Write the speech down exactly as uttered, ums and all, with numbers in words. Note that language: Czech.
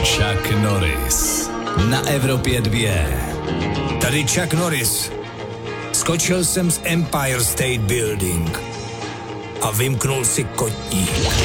Chuck Norris na Evropě dvě. Tady Chuck Norris. Skočil jsem z Empire State Building a vymknul si kotník.